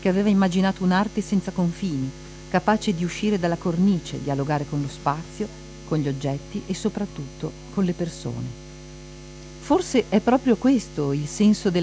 che aveva immaginato un'arte senza confini, capace di uscire dalla cornice, dialogare con lo spazio, con gli oggetti e soprattutto con le persone. Forse è proprio questo il senso della